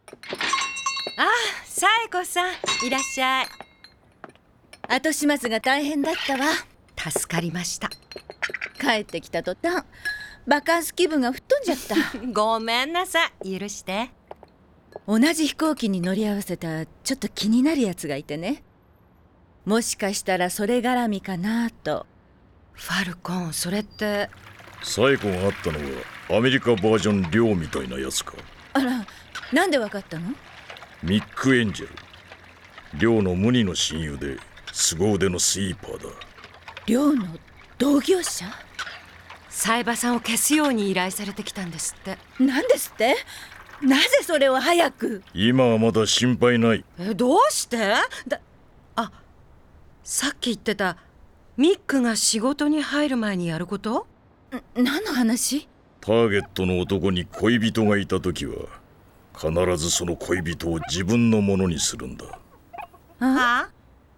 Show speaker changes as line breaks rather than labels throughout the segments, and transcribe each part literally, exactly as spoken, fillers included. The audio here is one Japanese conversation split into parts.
あ、紗栄子さん、いらっしゃい。
後始末が大変だったわ。
助かりました。
帰ってきた途端バカンス気分が吹っ飛んじゃった
ごめんなさい、許して。
同じ飛行機に乗り合わせたちょっと気になるやつがいてね。もしかしたらそれ絡みかなと。
ファルコン、それって。
紗栄子があったのはアメリカバージョンリョウみたいなやつか。
あら、なんでわかったの？
ミック・エンジェル、リョウの無二の親友で凄腕のスイーパーだ。
リョウの同業者？
冴羽さんを消すように依頼されてきたんですって。
なんですって？なぜそれを早く？
今はまだ心配ない。
え、どうしてだ。あ、さっき言ってたミックが仕事に入る前にやること？
何の話？
ターゲットの男に恋人がいた時は必ずその恋人を自分のものにするんだ。
ああ、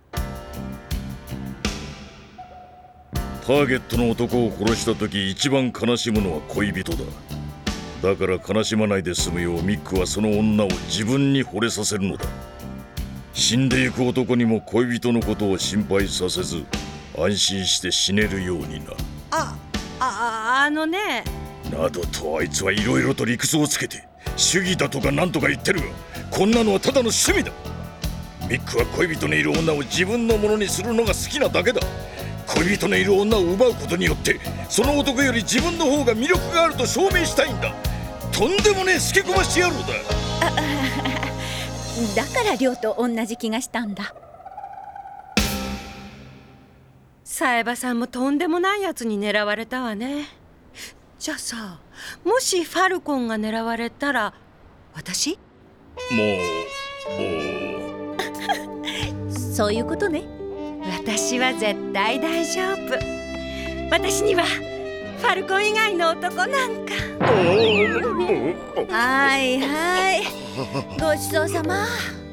ターゲットの男を殺した時一番悲しむのは恋人だ。だから悲しまないで済むようミックはその女を自分に惚れさせるのだ。死んでいく男にも恋人のことを心配させず安心して死ねるようにな。
あ、あ、あのね。
などとあいつはいろいろと理屈をつけて主義だとか何とか言ってるが、こんなのはただの趣味だ。ミックは恋人のいる女を自分のものにするのが好きなだけだ。恋人のいる女を奪うことによってその男より自分の方が魅力があると証明したいんだ。とんでもねえスケこまし野郎だ。
だからリョウと同じ気がしたんだ。
冴羽さんもとんでもないやつに狙われたわね。じゃあさ、もしファルコンが狙われたら私？
もう
そういうことね。
私は絶対大丈夫。私にはファルコン以外の男なんか。
はいはい、ごちそうさま。